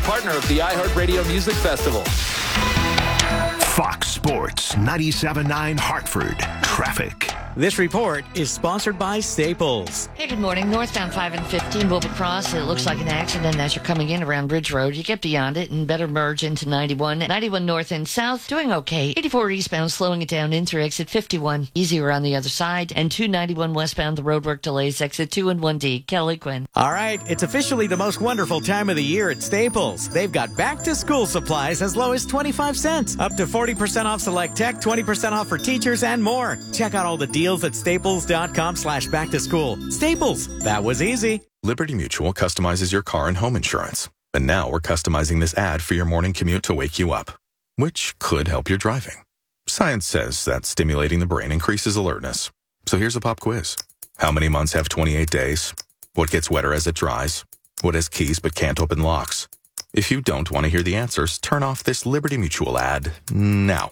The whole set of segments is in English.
partner of the iHeartRadio Music Festival. Fox Sports 97.9 Hartford. Traffic. This report is sponsored by Staples. Hey, good morning. Northbound 5 and 15 will be crossed. It looks like an accident as you're coming in around Ridge Road. You get beyond it and better merge into 91. 91 north and south, doing okay. 84 eastbound, slowing it down in through exit 51. Easier on the other side. And 291 westbound, the roadwork delays exit 2 and 1D. Kelly Quinn. All right, it's officially the most wonderful time of the year at Staples. They've got back-to-school supplies as low as 25 cents. Up to 40% off select tech, 20% off for teachers, and more. Check out all the deals at staples.com/back-to-school. Staples, that was easy. Liberty Mutual customizes your car and home insurance. And now we're customizing this ad for your morning commute to wake you up, which could help your driving. Science says that stimulating the brain increases alertness. So here's a pop quiz. How many months have 28 days? What gets wetter as it dries? What has keys but can't open locks? If you don't want to hear the answers, turn off this Liberty Mutual ad now.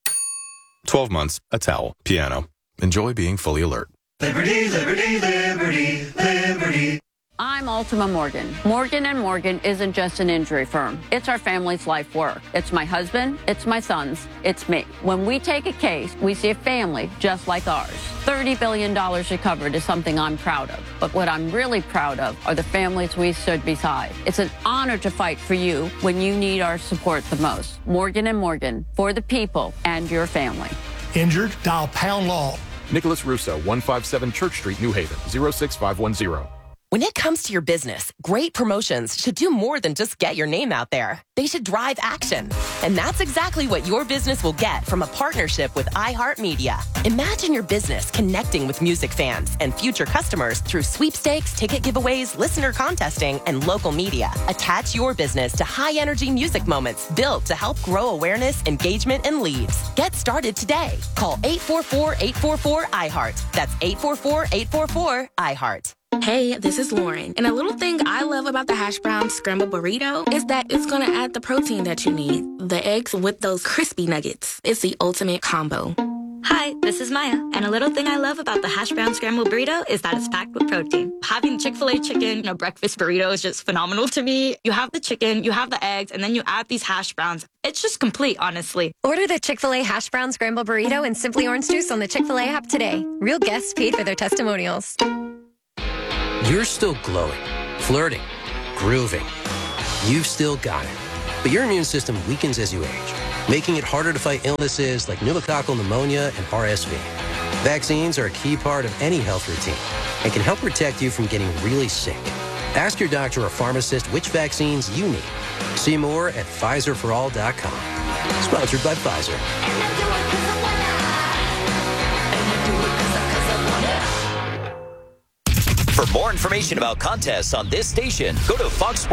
12 months, a towel, piano. Enjoy being fully alert. Liberty, liberty, liberty, liberty. I'm Ultima Morgan. Morgan & Morgan isn't just an injury firm. It's our family's life work. It's my husband, it's my sons, it's me. When we take a case, we see a family just like ours. $30 billion recovered is something I'm proud of. But what I'm really proud of are the families we stood beside. It's an honor to fight for you when you need our support the most. Morgan & Morgan, for the people and your family. Injured? Dial pound law. Nicholas Russo, 157 Church Street, New Haven, 06510. When it comes to your business, great promotions should do more than just get your name out there. They should drive action. And that's exactly what your business will get from a partnership with iHeartMedia. Imagine your business connecting with music fans and future customers through sweepstakes, ticket giveaways, listener contesting, and local media. Attach your business to high-energy music moments built to help grow awareness, engagement, and leads. Get started today. Call 844-844-iHeart. That's 844-844-iHeart. Hey, this is Lauren. And a little thing I love about the hash brown scrambled burrito is that it's going to add the protein that you need. The eggs with those crispy nuggets. It's the ultimate combo. Hi, this is Maya. And a little thing I love about the hash brown scrambled burrito is that it's packed with protein. Having Chick-fil-A chicken, breakfast burrito is just phenomenal to me. You have the chicken, you have the eggs, and then you add these hash browns. It's just complete, honestly. Order the Chick-fil-A hash brown scrambled burrito and Simply Orange Juice on the Chick-fil-A app today. Real guests paid for their testimonials. You're still glowing, flirting, grooving. You've still got it. But your immune system weakens as you age, making it harder to fight illnesses like pneumococcal pneumonia and RSV. Vaccines are a key part of any health routine and can help protect you from getting really sick. Ask your doctor or pharmacist which vaccines you need. See more at PfizerForAll.com. Sponsored by Pfizer. For more information about contests on this station, go to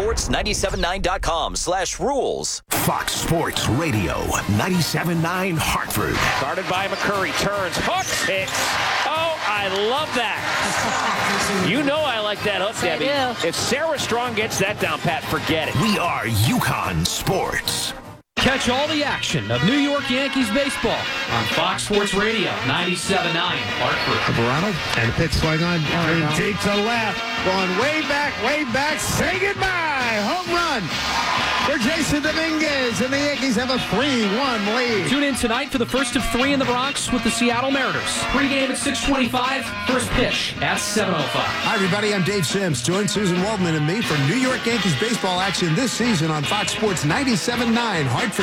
foxsports979.com/rules. Fox Sports Radio 97.9 Hartford. Started by McCurry, turns, hooks, hits. Oh, I love that. You know I like that hook, Debbie. If Sarah Strong gets that down, Pat, forget it. We are UConn Sports. Catch all the action of New York Yankees baseball on Fox Sports Radio 97.9 Hartford. Ronald and a pitch swing on. Deep to left. Going way back. Say goodbye. Home run for Jason Dominguez. And the Yankees have a 3-1 lead. Tune in tonight for the first of 3 in the Bronx with the Seattle Mariners. Pre-game at 6:25. First pitch at 7:05. Hi, everybody. I'm Dave Sims. Join Susan Waldman and me for New York Yankees baseball action this season on Fox Sports 97.9 Hartford.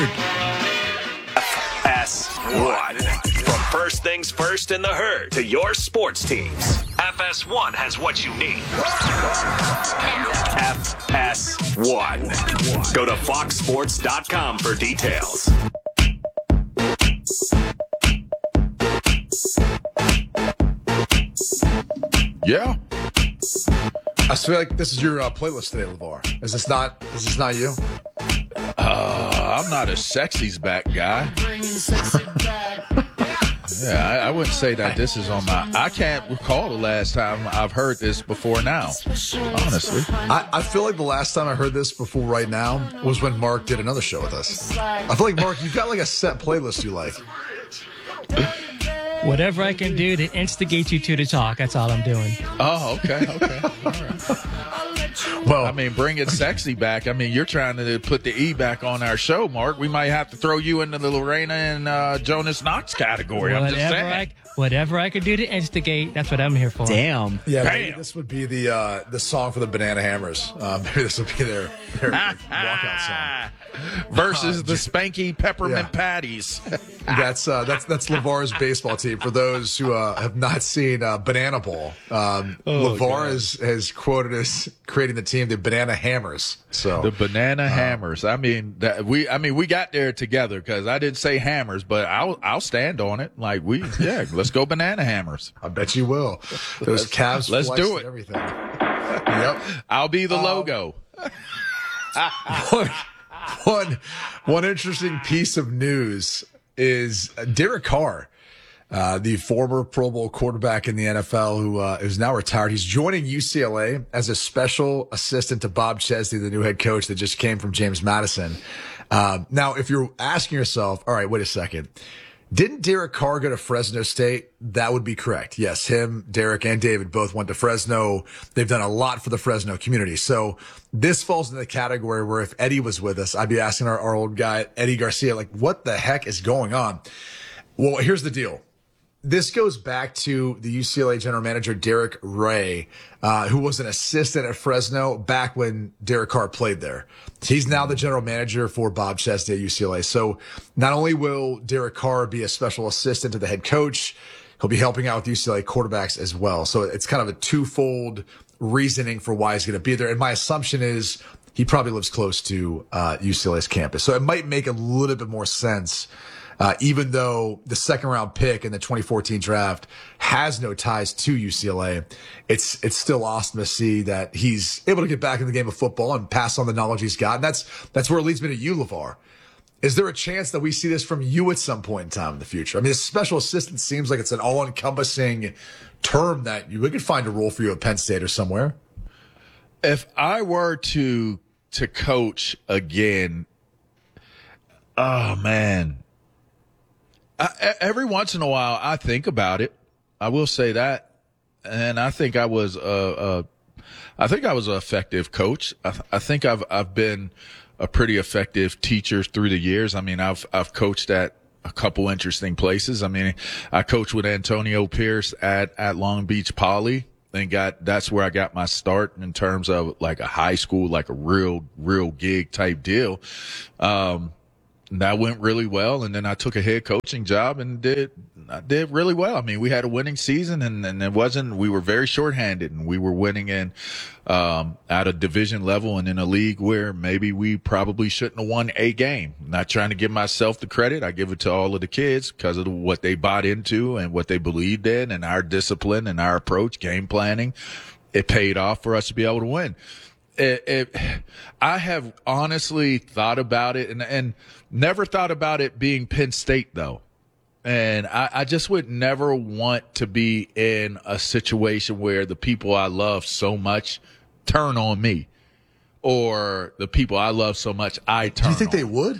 FS1. From first things first in the herd to your sports teams, FS1 has what you need. FS1. Go to foxsports.com for details. Yeah. I feel like this is your playlist today, LeVar. Is this not you? I'm not a sexy's back guy. Yeah, I wouldn't say that this is on my... I can't recall the last time I've heard this before now, honestly. I feel like the last time I heard this before right now was when Mark did another show with us. I feel like, Mark, you've got like a set playlist you like. Whatever I can do to instigate you two to talk, that's all I'm doing. Oh, okay. All right. Well, I mean, bring it sexy back. I mean, you're trying to put the E back on our show, Mark. We might have to throw you into the Lorena and Jonas Knox category. I'm just saying. Whatever I could do to instigate, that's what I'm here for. Damn. Yeah, maybe this would be the song for the Banana Hammers. Maybe this would be their walkout song. Versus the Spanky Peppermint Patties. That's LeVar's baseball team. For those who have not seen Banana Ball, LeVar has quoted as creating the team the Banana Hammers. So the Banana Hammers. I mean, we got there together because I didn't say Hammers, but I'll stand on it. Like let's go Banana Hammers. I bet you will. Those calves. Let's do it. Everything. Yep. I'll be the logo. One interesting piece of news is Derek Carr, the former Pro Bowl quarterback in the NFL who is now retired. He's joining UCLA as a special assistant to Bob Chesney, the new head coach that just came from James Madison. Now, if you're asking yourself, all right, wait a second. Didn't Derek Carr go to Fresno State? That would be correct. Yes, him, Derek, and David both went to Fresno. They've done a lot for the Fresno community. So this falls into the category where if Eddie was with us, I'd be asking our old guy, Eddie Garcia, like, what the heck is going on? Well, here's the deal. This goes back to the UCLA general manager, Derek Ray, who was an assistant at Fresno back when Derek Carr played there. He's now the general manager for Bob Chesney at UCLA. So not only will Derek Carr be a special assistant to the head coach, he'll be helping out with UCLA quarterbacks as well. So it's kind of a twofold reasoning for why he's going to be there. And my assumption is he probably lives close to UCLA's campus. So it might make a little bit more sense. Even though the second round pick in the 2014 draft has no ties to UCLA, it's still awesome to see that he's able to get back in the game of football and pass on the knowledge he's got. And that's where it leads me to you, LeVar. Is there a chance that we see this from you at some point in time in the future? I mean, this special assistant seems like it's an all-encompassing term that we could find a role for you at Penn State or somewhere. If I were to coach again, oh man. Every once in a while, I think about it. I will say that, and I think I was an effective coach. I think I've been a pretty effective teacher through the years. I mean, I've coached at a couple interesting places. I mean, I coached with Antonio Pierce at Long Beach Poly, and that's where I got my start in terms of like a high school, like a real gig type deal. That went really well, and then I took a head coaching job and I did really well. I mean, we had a winning season, and we were very shorthanded, and we were winning at a division level and in a league where maybe we probably shouldn't have won a game. Not trying to give myself the credit. I give it to all of the kids because of what they bought into and what they believed in and our discipline and our approach, game planning. It paid off for us to be able to win. I have honestly thought about it and never thought about it being Penn State though. And I just would never want to be in a situation where the people I love so much turn on me, or the people I love so much I turn on. Do you think they would?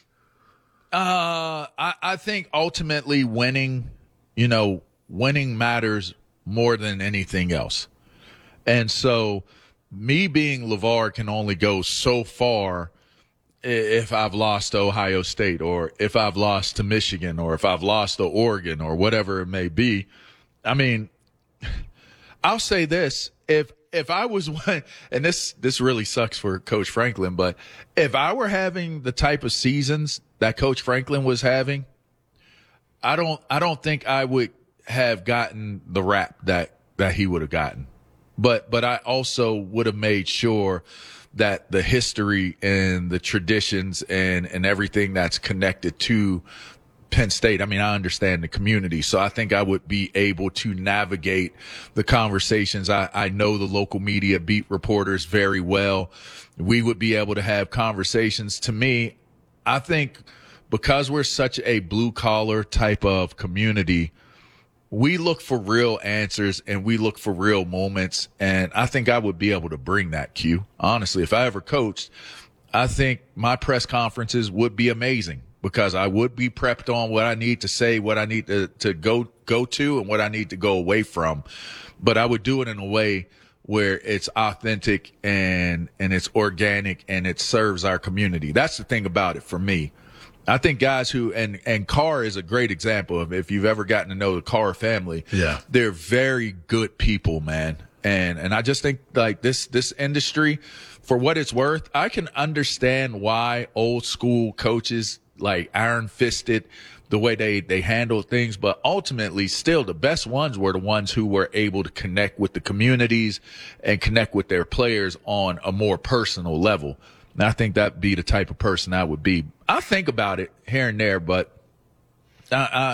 I think ultimately winning matters more than anything else. And so me being LeVar can only go so far if I've lost to Ohio State, or if I've lost to Michigan, or if I've lost to Oregon, or whatever it may be. I mean, I'll say this. If I was one, and this really sucks for Coach Franklin, but if I were having the type of seasons that Coach Franklin was having, I don't think I would have gotten the rap that he would have gotten. But I also would have made sure that the history and the traditions and everything that's connected to Penn State, I mean, I understand the community, so I think I would be able to navigate the conversations. I know the local media beat reporters very well. We would be able to have conversations. To me, I think because we're such a blue-collar type of community, we look for real answers and we look for real moments. And I think I would be able to bring that, Q. Honestly, if I ever coached, I think my press conferences would be amazing because I would be prepped on what I need to say, what I need to go to, and what I need to go away from. But I would do it in a way where it's authentic and it's organic and it serves our community. That's the thing about it for me. I think guys who, and Carr is a great example of, if you've ever gotten to know the Carr family, they're very good people, man. And I just think like this industry, for what it's worth, I can understand why old school coaches like iron fisted the way they handle things, but ultimately still the best ones were the ones who were able to connect with the communities and connect with their players on a more personal level. And I think that'd be the type of person I would be. I think about it here and there, but I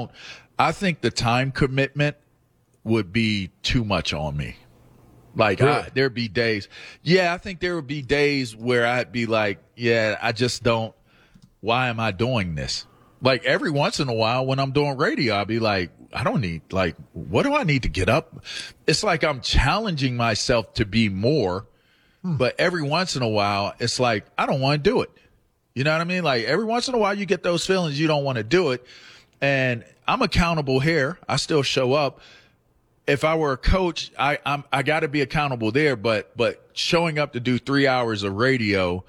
think the time commitment would be too much on me. Like, really? There'd be days. Yeah, I think there would be days where I'd be like, yeah, I just don't. Why am I doing this? Like, every once in a while when I'm doing radio, I'll be like, I don't need, like, what do I need to get up? It's like I'm challenging myself to be more, but every once in a while, it's like, I don't want to do it. You know what I mean? Like, every once in a while, you get those feelings you don't want to do it. And I'm accountable here. I still show up. If I were a coach, I got to be accountable there, but showing up to do 3 hours of radio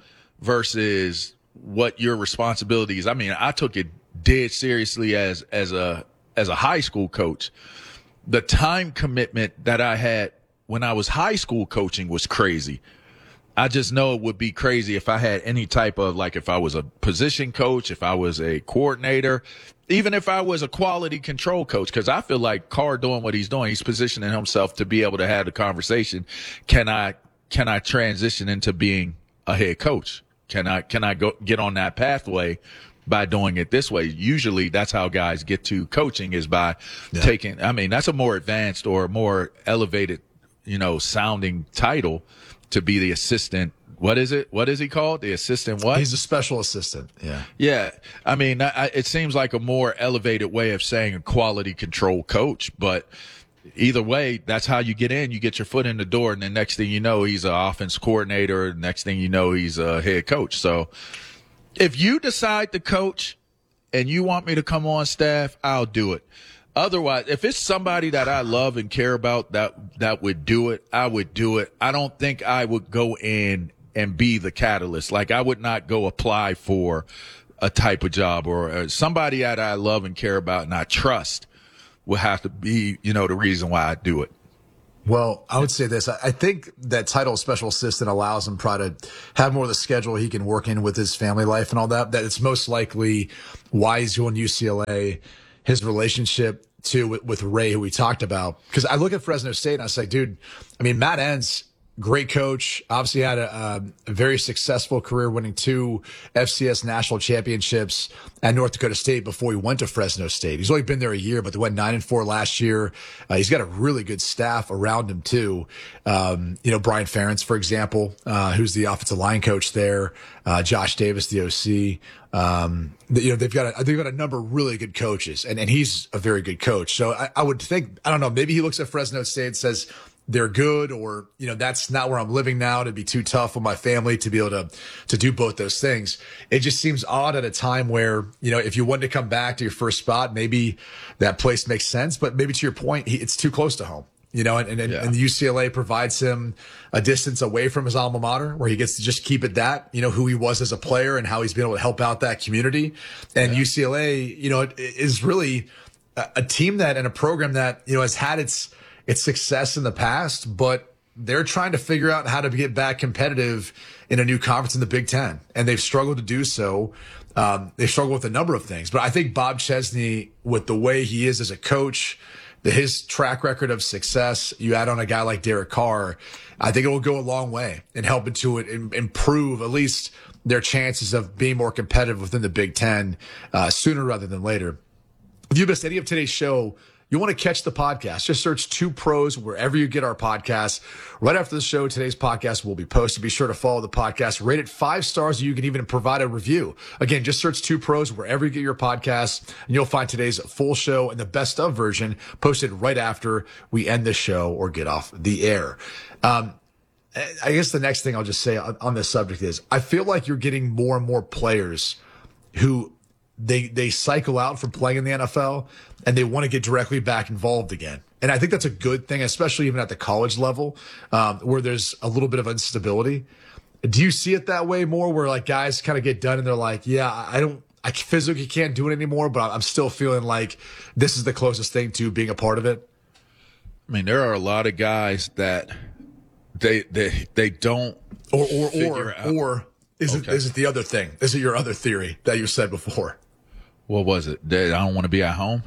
versus what your responsibility is. I mean, I took it dead seriously as a high school coach. The time commitment that I had when I was high school coaching was crazy. I just know it would be crazy if I had any type of, like, if I was a position coach, if I was a coordinator, even if I was a quality control coach, because I feel like Carr doing what he's doing, he's positioning himself to be able to have the conversation. Can I transition into being a head coach? Can I go get on that pathway by doing it this way? Usually that's how guys get to coaching, is by taking, I mean, that's a more advanced or more elevated, sounding title to be the assistant. What is it? What is he called? The assistant what? He's a special assistant. Yeah. Yeah. I mean, it seems like a more elevated way of saying a quality control coach, but either way, that's how you get in. You get your foot in the door, and the next thing you know, he's an offense coordinator. Next thing you know, he's a head coach. So if you decide to coach and you want me to come on staff, I'll do it. Otherwise, if it's somebody that I love and care about that would do it, I would do it. I don't think I would go in and be the catalyst. Like, I would not go apply for a type of job, or somebody that I love and care about and I trust will have to be, the reason why I do it. Well, I would say this. I think that title of special assistant allows him probably to have more of the schedule he can work in with his family life and all that. That it's most likely why he's going to UCLA, his relationship too with Ray, who we talked about. Because I look at Fresno State and I say, dude, I mean, Matt Entz, great coach, obviously had a very successful career, winning 2 FCS national championships at North Dakota State before he went to Fresno State. He's only been there a year, but they went 9-4 last year. He's got a really good staff around him too. Brian Ferentz, for example, who's the offensive line coach there, Josh Davis, the OC. They've got a number of really good coaches, and he's a very good coach. So I would think, I don't know, maybe he looks at Fresno State and says, they're good, or, that's not where I'm living now. It'd be too tough with my family to be able to do both those things. It just seems odd at a time where, if you wanted to come back to your first spot, maybe that place makes sense, but maybe to your point, it's too close to home, and UCLA provides him a distance away from his alma mater where he gets to just keep it that, who he was as a player and how he's been able to help out that community. And UCLA, is really a team that, and a program that, has had its success in the past, but they're trying to figure out how to get back competitive in a new conference in the Big Ten. And they've struggled to do so. They've struggled with a number of things, but I think Bob Chesney, with the way he is as a coach, his track record of success, you add on a guy like Derek Carr, I think it will go a long way in helping to improve at least their chances of being more competitive within the Big Ten, sooner rather than later. If you missed any of today's show, you want to catch the podcast, just search 2 Pros wherever you get our podcasts. Right after the show, today's podcast will be posted. Be sure to follow the podcast. Rate it 5 stars. You can even provide a review. Again, just search 2 Pros wherever you get your podcasts, and you'll find today's full show and the best of version posted right after we end the show or get off the air. I guess the next thing I'll just say on this subject is I feel like you're getting more and more players who they cycle out from playing in the NFL and they want to get directly back involved again. And I think that's a good thing, especially even at the college level, where there's a little bit of instability. Do you see it that way more, where like guys kind of get done and they're like, yeah, I physically can't do it anymore, but I'm still feeling like this is the closest thing to being a part of it? I mean, there are a lot of guys that they don't or is it the other thing? Is it your other theory that you said before? What was it? That I don't want to be at home?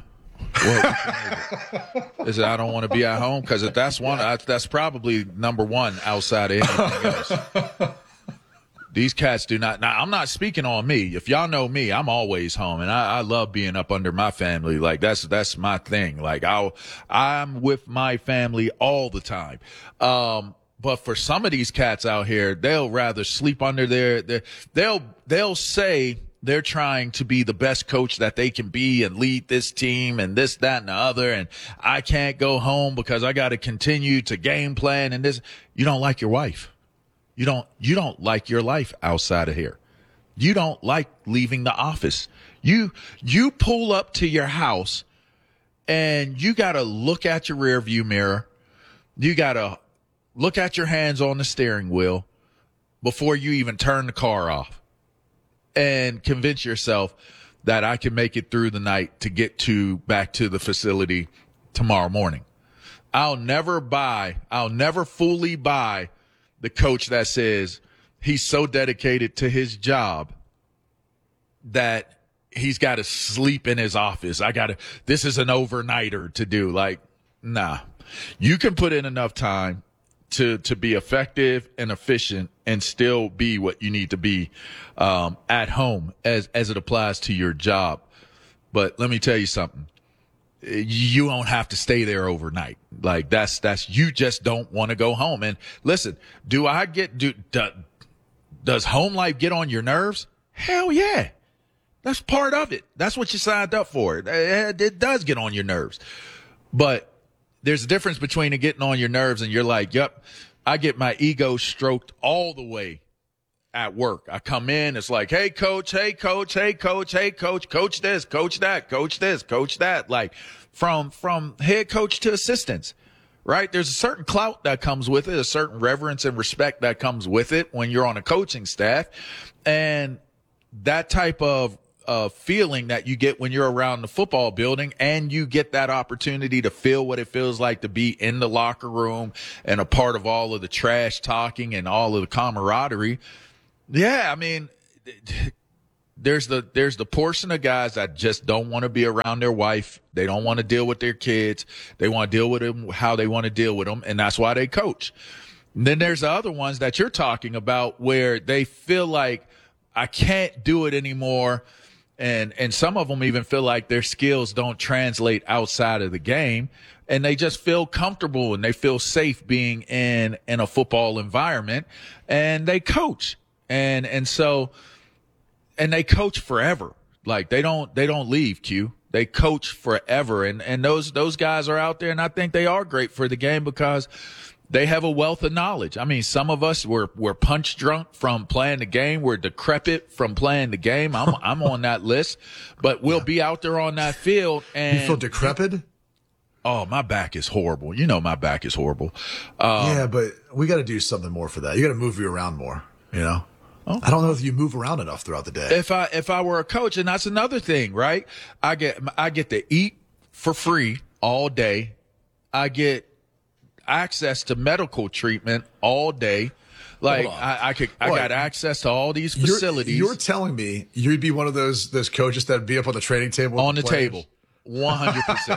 Is it I don't want to be at home? Because if that's one, that's probably number one outside of anything else. These cats do not. Now, I'm not speaking on me. If y'all know me, I'm always home, and I love being up under my family. Like that's my thing. Like I'm with my family all the time. But for some of these cats out here, they'll rather sleep under they'll say they're trying to be the best coach that they can be and lead this team and this, that, and the other. And I can't go home because I got to continue to game plan and this. You don't like your wife. You don't like your life outside of here. You don't like leaving the office. You pull up to your house and you got to look at your rear view mirror. You got to look at your hands on the steering wheel before you even turn the car off and convince yourself that I can make it through the night to get back to the facility tomorrow morning. I'll never fully buy the coach that says he's so dedicated to his job that he's got to sleep in his office. This is an overnighter to do. Like, nah, you can put in enough time to be effective and efficient and still be what you need to be, at home as it applies to your job. But let me tell you something. You don't have to stay there overnight. Like that's you just don't want to go home. And listen, does home life get on your nerves? Hell yeah. That's part of it. That's what you signed up for. It does get on your nerves. But there's a difference between it getting on your nerves and you're like, yep, I get my ego stroked all the way at work. I come in, it's like, hey, coach, hey, coach, hey, coach, hey, coach, coach this, coach that, coach this, coach that. Like from head coach to assistants, right? There's a certain clout that comes with it, a certain reverence and respect that comes with it when you're on a coaching staff. And that type of feeling that you get when you're around the football building and you get that opportunity to feel what it feels like to be in the locker room and a part of all of the trash talking and all of the camaraderie. Yeah, I mean, there's the portion of guys that just don't want to be around their wife. They don't want to deal with their kids. They want to deal with them how they want to deal with them, and that's why they coach. And then there's the other ones that you're talking about where they feel like I can't do it anymore. And some of them even feel like their skills don't translate outside of the game, and they just feel comfortable and they feel safe being in a football environment, and they coach. And so they coach forever. Like they don't leave, Q. They coach forever. And those guys are out there, and I think they are great for the game because they have a wealth of knowledge. I mean, some of us we're punch drunk from playing the game. We're decrepit from playing the game. I'm on that list, but we'll be out there on that field. And you feel decrepit? Oh, my back is horrible. You know, my back is horrible. Yeah, but we got to do something more for that. You got to move you around more, you know? Oh. I don't know if you move around enough throughout the day. If I were a coach, and that's another thing, right? I get to eat for free all day. I get access to medical treatment all day. Like I got access to all these facilities. You're telling me you'd be one of those coaches that'd be up on the training table on the table, 100%,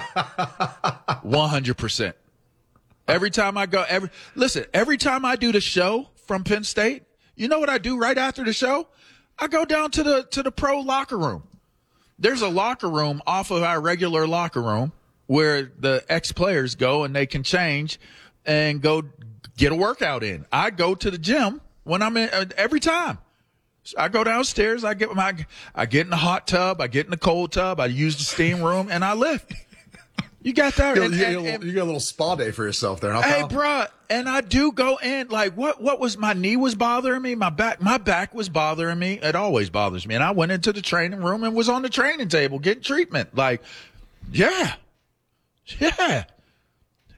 100%. Every time I go, every time I do the show from Penn State, you know what I do right after the show? I go down to the pro locker room. There's a locker room off of our regular locker room where the ex-players go and they can change and go get a workout in. I go to the gym when I'm in every time. I go downstairs, I get in the hot tub, I get in the cold tub, I use the steam room, and I lift. You got that? You got a little spa day for yourself there, huh? Hey, bro, and I do go in. Like, what was my knee was bothering me? My back was bothering me. It always bothers me. And I went into the training room and was on the training table getting treatment. Like, yeah.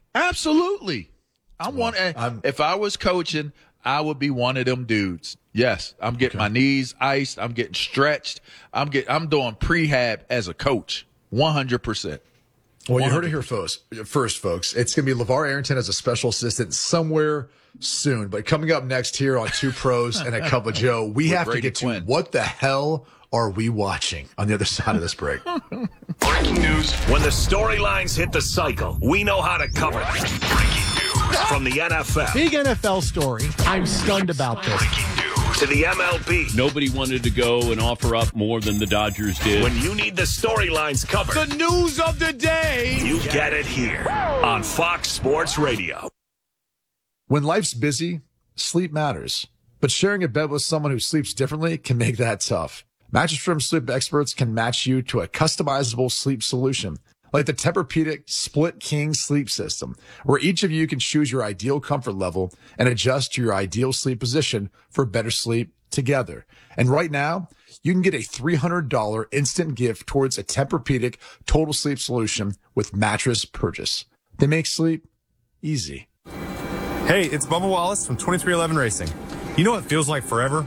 Absolutely. If I was coaching, I would be one of them dudes. Yes, I'm getting my knees iced. I'm getting stretched. I'm doing prehab as a coach, 100%. Well, you heard it here first, folks. It's going to be LeVar Arrington as a special assistant somewhere soon. But coming up next here on Two Pros and a Cup of Joe, we have to get to what the hell are we watching on the other side of this break. Breaking news. When the storylines hit the cycle, we know how to cover them. Breaking news from the NFL. Big NFL story. I'm stunned about this. To the MLB. Nobody wanted to go and offer up more than the Dodgers did. When you need the storylines covered. The news of the day. You get it here on Fox Sports Radio. When life's busy, sleep matters. But sharing a bed with someone who sleeps differently can make that tough. Mattress Firm sleep experts can match you to a customizable sleep solution, like the Tempur-Pedic Split King Sleep System, where each of you can choose your ideal comfort level and adjust to your ideal sleep position for better sleep together. And right now, you can get a $300 instant gift towards a Tempur-Pedic Total Sleep Solution with mattress purchase. They make sleep easy. Hey, it's Bubba Wallace from 2311 Racing. You know what feels like forever?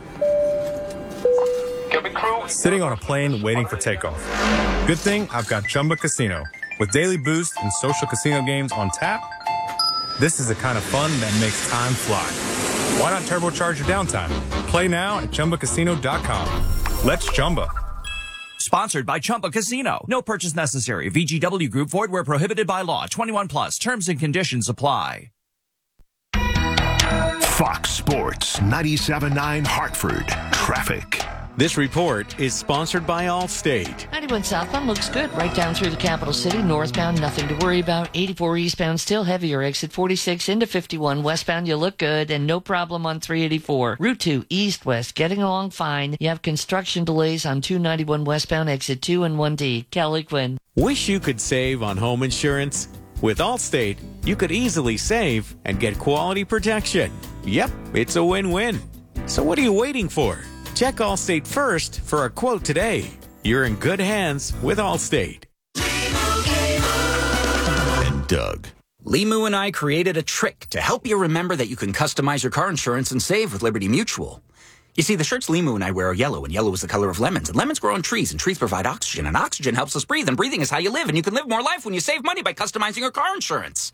Sitting on a plane waiting for takeoff. Good thing I've got Chumba Casino. With daily boost and social casino games on tap, this is the kind of fun that makes time fly. Why not turbocharge your downtime? Play now at ChumbaCasino.com. Let's Chumba. Sponsored by Chumba Casino. No purchase necessary. VGW Group. Void where prohibited by law. 21 plus. Terms and conditions apply. Fox Sports 97.9 Hartford. Traffic. This report is sponsored by Allstate. 91 southbound looks good right down through the capital city. Northbound, nothing to worry about. 84 eastbound, still heavier. Exit 46 into 51. Westbound, you look good and no problem on 384. Route 2 east-west, getting along fine. You have construction delays on 291 westbound, exit 2 and 1D. Kelly Quinn. Wish you could save on home insurance? With Allstate, you could easily save and get quality protection. Yep, it's a win-win. So what are you waiting for? Check Allstate first for a quote today. You're in good hands with Allstate. And Doug. Limu and I created a trick to help you remember that you can customize your car insurance and save with Liberty Mutual. You see, the shirts Limu and I wear are yellow, and yellow is the color of lemons. And lemons grow on trees, and trees provide oxygen, and oxygen helps us breathe, and breathing is how you live, and you can live more life when you save money by customizing your car insurance.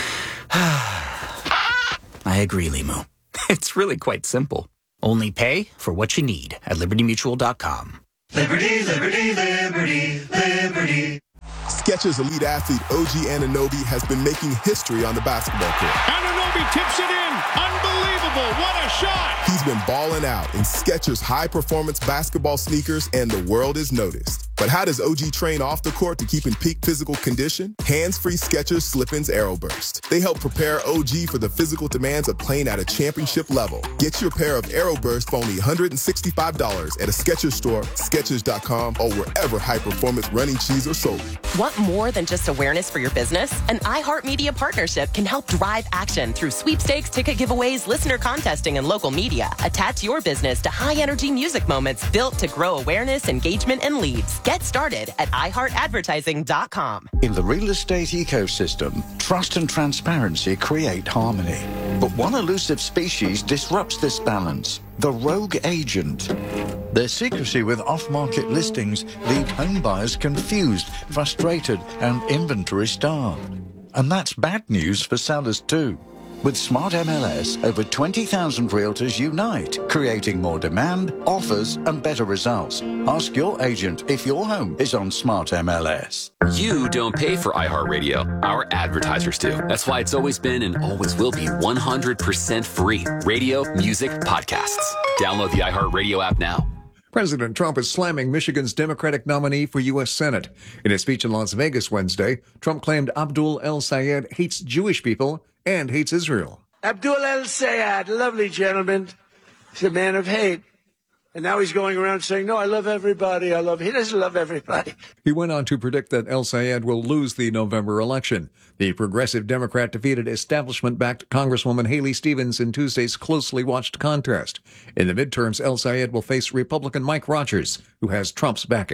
I agree, Limu. It's really quite simple. Only pay for what you need at LibertyMutual.com. Liberty, liberty, liberty, liberty. Skechers elite athlete OG Anunoby has been making history on the basketball court. Anunoby tips it in. Unbelievable. What a shot. He's been balling out in Skechers high-performance basketball sneakers, and the world is noticed. But how does OG train off the court to keep in peak physical condition? Hands-free Skechers Slip-ins Aeroburst. They help prepare OG for the physical demands of playing at a championship level. Get your pair of Aeroburst for only $165 at a Skechers store, Skechers.com, or wherever high-performance running shoes are sold. Want more than just awareness for your business? An iHeartMedia partnership can help drive action through sweepstakes, ticket giveaways, listener contesting, and local media. Attach your business to high-energy music moments built to grow awareness, engagement, and leads. Get started at iHeartAdvertising.com. In the real estate ecosystem, trust and transparency create harmony. But one elusive species disrupts this balance: the rogue agent. Their secrecy with off-market listings leave home buyers confused, frustrated, and inventory-starved. And that's bad news for sellers too. With Smart MLS, over 20,000 realtors unite, creating more demand, offers, and better results. Ask your agent if your home is on Smart MLS. You don't pay for iHeartRadio. Our advertisers do. That's why it's always been and always will be 100% free. Radio, music, podcasts. Download the iHeartRadio app now. President Trump is slamming Michigan's Democratic nominee for U.S. Senate. In a speech in Las Vegas Wednesday, Trump claimed Abdul El-Sayed hates Jewish people and hates Israel. Abdul El-Sayed, lovely gentleman. He's a man of hate. And now he's going around saying, no, I love everybody. He doesn't love everybody. He went on to predict that El-Sayed will lose the November election. The progressive Democrat defeated establishment-backed Congresswoman Haley Stevens in Tuesday's closely watched contest. In the midterms, El-Sayed will face Republican Mike Rogers, who has Trump's backing.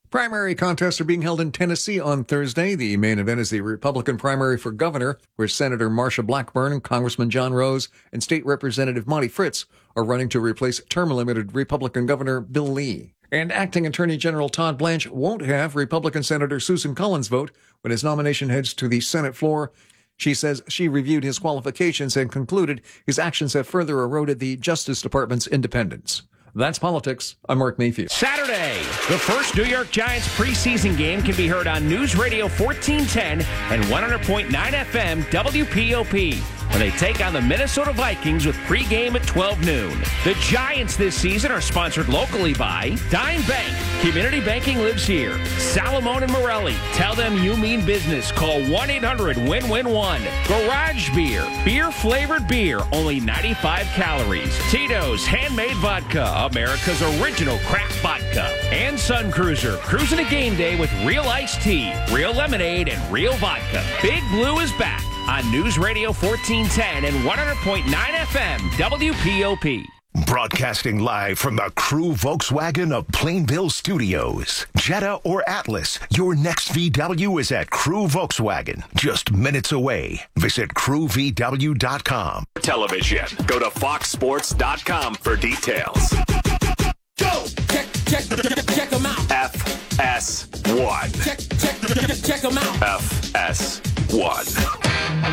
Primary contests are being held in Tennessee on Thursday. The main event is the Republican primary for governor, where Senator Marsha Blackburn, Congressman John Rose, and State Representative Monty Fritz are running to replace term-limited Republican Governor Bill Lee. And Acting Attorney General Todd Blanche won't have Republican Senator Susan Collins vote when his nomination heads to the Senate floor. She says she reviewed his qualifications and concluded his actions have further eroded the Justice Department's independence. That's politics. I'm Mark Mayfield. Saturday, the first New York Giants preseason game can be heard on News Radio 1410 and 100.9 FM WPOP when they take on the Minnesota Vikings with pregame at 12 noon. The Giants this season are sponsored locally by Dime Bank. Community banking lives here. Salamone and Morelli. Tell them you mean business. Call 1-800-WIN-WIN-1. Garage Beer. Beer-flavored beer. Only 95 calories. Tito's Handmade Vodka. America's original craft vodka. And Sun Cruiser. Cruising a game day with real iced tea, real lemonade, and real vodka. Big Blue is back on News Radio 1410 and 100.9 FM WPOP. Broadcasting live from the Crew Volkswagen of Plainville Studios. Jetta or Atlas, your next VW is at Crew Volkswagen, just minutes away. Visit crewvw.com. Television. Go to foxsports.com for details. Go! Check them out. FS1. Check them out. FS1.